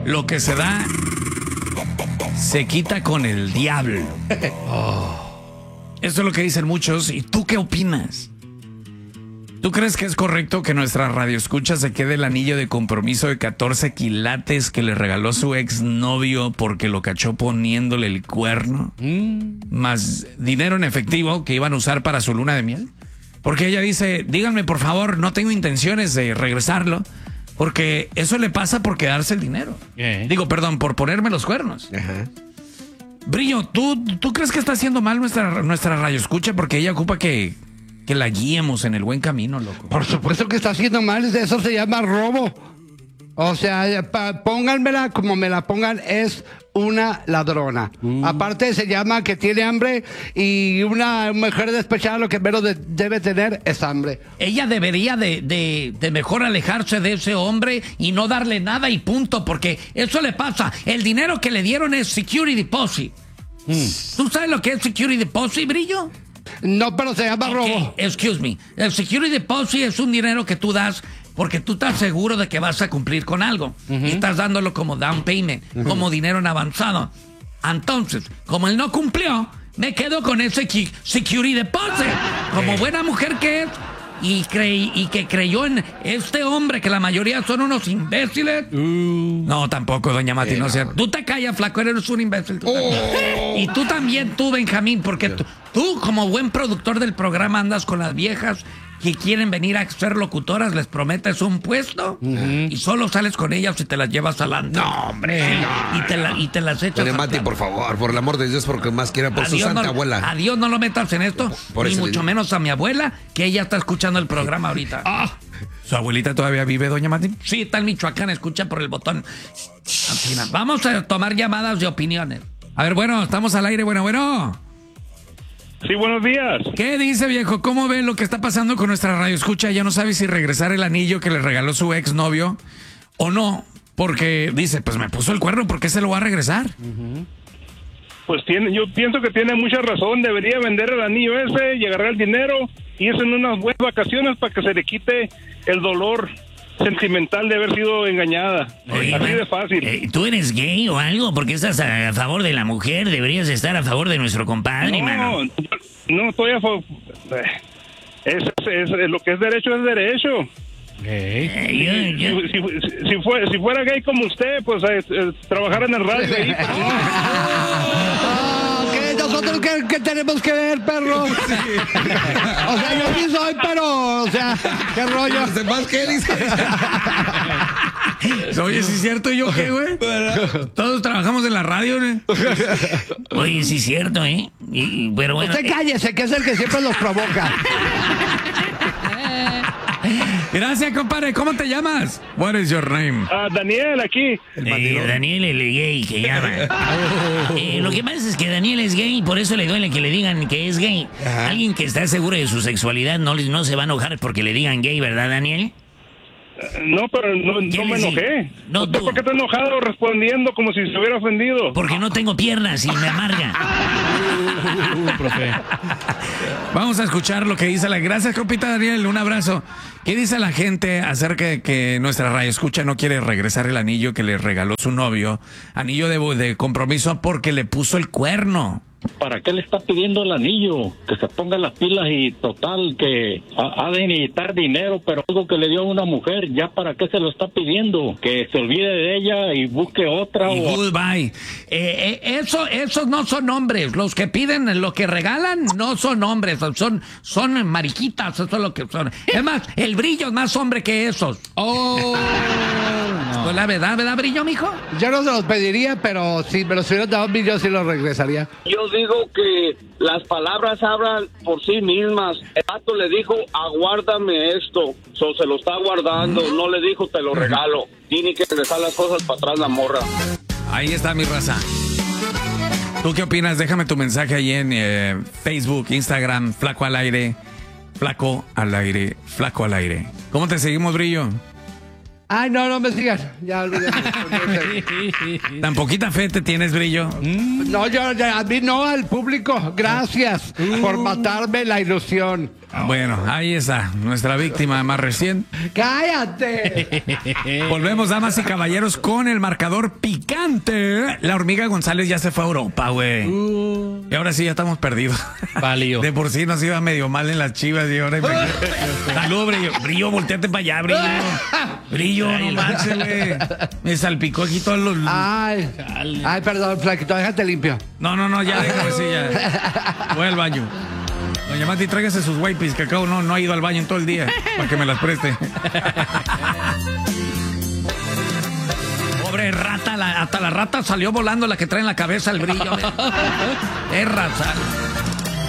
lo que se da se quita con el diablo. Eso es lo que dicen muchos. ¿Y tú qué opinas? ¿Tú crees que es correcto que nuestra radioescucha se quede el anillo de compromiso de 14 quilates que le regaló su exnovio porque lo cachó poniéndole el cuerno? Más dinero en efectivo que iban a usar para su luna de miel. Porque ella dice, díganme por favor, no tengo intenciones de regresarlo, porque eso le pasa por quedarse el dinero. Digo, perdón, por ponerme los cuernos. Brillo, ¿tú crees que está haciendo mal nuestra radioescucha porque ella ocupa que la guiemos en el buen camino, loco? Por supuesto que está haciendo mal, eso se llama robo. O sea, pónganmela como me la pongan, es una ladrona. Aparte se llama que tiene hambre, y una mujer despechada lo que menos debe tener es hambre. Ella debería de mejor alejarse de ese hombre y no darle nada y punto, porque eso le pasa. El dinero que le dieron es security deposit. ¿Tú sabes lo que es security deposit, Brillo? No, pero se llama robo. Excuse me. El security deposit es un dinero que tú das porque tú estás seguro de que vas a cumplir con algo. Y estás dándolo como down payment, como dinero en avanzado. Entonces, como él no cumplió, me quedo con ese security deposit. Como buena mujer que es, y que creyó en este hombre, que la mayoría son unos imbéciles. No, tampoco, doña Mati, no sea. Tú te callas, flaco, eres un imbécil. Y tú también, Benjamín, porque tú, como buen productor del programa, andas con las viejas que quieren venir a ser locutoras, les prometes un puesto y solo sales con ellas y te las llevas adelante. No, hombre, no. Y te las echas. Doña Mati, por favor, por el amor de Dios, porque más quiera, por su santa abuela. A Dios no lo metas en esto, por ni eso mucho menos a mi abuela, que ella está escuchando el programa ahorita. ¿Su abuelita todavía vive, doña Mati? Sí, está en Michoacán, escucha por el botón. Vamos a tomar llamadas de opiniones. A ver, bueno, estamos al aire, bueno. Sí, buenos días. ¿Qué dice, viejo? ¿Cómo ve lo que está pasando con nuestra radioescucha? Ya no sabe si regresar el anillo que le regaló su exnovio o no, porque dice, pues me puso el cuerno, ¿por qué se lo va a regresar? Pues yo pienso que tiene mucha razón. Debería vender el anillo ese y agarrar el dinero y irse en unas buenas vacaciones para que se le quite el dolor sentimental de haber sido engañada. Oye, así de fácil. ¿Tú eres gay o algo? Porque estás a favor de la mujer. Deberías estar a favor de nuestro compadre, mano. No estoy a favor. Lo que es derecho es derecho. Si fuera gay como usted, pues trabajar en el radio ahí. ¿Nosotros qué tenemos que ver, perro? O sea, yo sí soy, pero, o sea, ¿qué rollo? ¿Los demás qué dicen? Oye, ¿sí es cierto? ¿Y yo qué, güey? Todos trabajamos en la radio, ¿no? Oye, sí es cierto, ¿eh? Pero bueno, usted cállese, que es el que siempre los provoca. Gracias, compadre. ¿Cómo te llamas? What is your name? Daniel, aquí. Daniel el gay que llama. Lo que pasa es que Daniel es gay, por eso le duele que le digan que es gay. Alguien que está seguro de su sexualidad no se va a enojar porque le digan gay, ¿verdad, Daniel? No, pero no me enojé. No, ¿por qué te has enojado respondiendo como si se hubiera ofendido? Porque no tengo piernas y me amarga. Profe. Vamos a escuchar lo que dice la... Gracias, compita Daniel, un abrazo. ¿Qué dice la gente acerca de que nuestra radioescucha no quiere regresar el anillo que le regaló su novio? Anillo de compromiso porque le puso el cuerno. ¿Para qué le está pidiendo el anillo? Que se ponga las pilas y total, que ha de necesitar dinero, pero algo que le dio a una mujer, ¿ya para qué se lo está pidiendo? Que se olvide de ella y busque otra. Y goodbye. Esos no son hombres. Los que piden, lo que regalan, no son hombres. Son mariquitas, eso es lo que son. Es más, el Brillo es más hombre que esos. No. ¿La verdad, Brillo, mijo? Yo no se los pediría, pero si me los hubieran dado a mí, yo sí los regresaría. Yo digo que las palabras hablan por sí mismas. El vato le dijo, aguárdame esto. Se lo está guardando. No le dijo, te lo regalo. Tiene que regresar las cosas para atrás la morra. Ahí está mi raza. ¿Tú qué opinas? Déjame tu mensaje ahí en Facebook, Instagram, Flaco al aire. Flaco al aire, Flaco al aire. ¿Cómo te seguimos, Brillo? Ay, no me sigan. Ya olvídate. ¿Tan poquita fe te tienes, Brillo? No, a mí no, al público. Gracias por matarme la ilusión. Bueno, ahí está, nuestra víctima más reciente. ¡Cállate! Volvemos, damas y caballeros, con el marcador picante. La hormiga González ya se fue a Europa, güey. Y ahora sí ya estamos perdidos. Valió. De por sí nos iba medio mal en las Chivas y ahora... Saludos, Brillo. Brillo, volteate para allá, Brillo. Brillo, no manches, güey. Me salpicó aquí todos los... Ay, perdón, flaquito, déjate limpio. No, ya déjame, sí, ya. Voy al baño. Doña Mati, tráigase sus wipes, que acá no ha ido al baño en todo el día, para que me las preste. Pobre rata, hasta la rata salió volando la que trae en la cabeza el Brillo. Es raza.